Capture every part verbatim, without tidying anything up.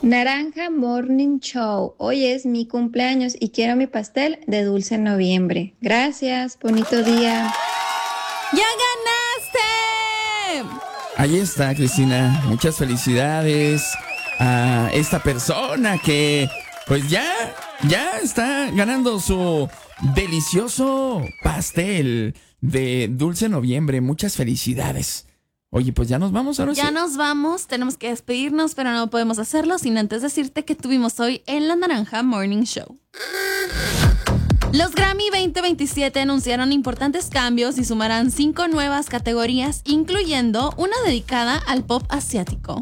Naranja Morning Show. Hoy es mi cumpleaños y quiero mi pastel de dulce noviembre. Gracias, bonito día. ¡Ya ganaste! Ahí está, Cristina. Muchas felicidades a esta persona que pues ya, ya está ganando su delicioso pastel de dulce noviembre. Muchas felicidades. Oye, pues ya nos vamos ahora. Ya sí. nos vamos, tenemos que despedirnos, pero no podemos hacerlo sin antes decirte que tuvimos hoy en La Naranja Morning Show. Los Grammy veinte veintisiete anunciaron importantes cambios y sumarán cinco nuevas categorías, incluyendo una dedicada al pop asiático.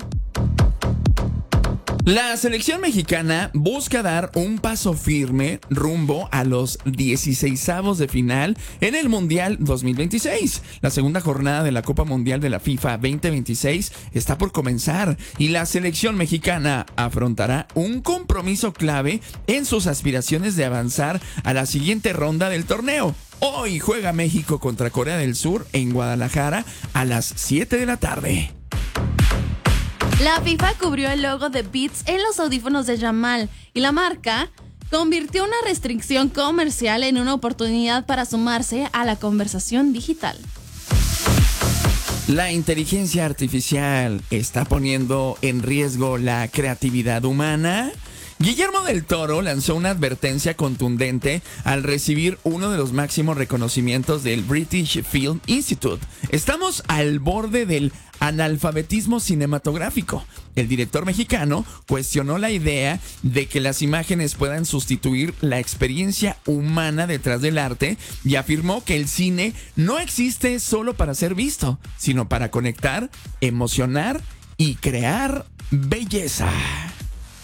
La selección mexicana busca dar un paso firme rumbo a los dieciseisavos de final en el Mundial dos mil veintiséis. La segunda jornada de la Copa Mundial de la FIFA veinte veintiséis está por comenzar y la selección mexicana afrontará un compromiso clave en sus aspiraciones de avanzar a la siguiente ronda del torneo. Hoy juega México contra Corea del Sur en Guadalajara a las siete de la tarde. La FIFA cubrió el logo de Beats en los audífonos de Yamal y la marca convirtió una restricción comercial en una oportunidad para sumarse a la conversación digital. La inteligencia artificial está poniendo en riesgo la creatividad humana. Guillermo del Toro lanzó una advertencia contundente al recibir uno de los máximos reconocimientos del British Film Institute. Estamos al borde del analfabetismo cinematográfico. El director mexicano cuestionó la idea de que las imágenes puedan sustituir la experiencia humana detrás del arte y afirmó que el cine no existe solo para ser visto, sino para conectar, emocionar y crear belleza.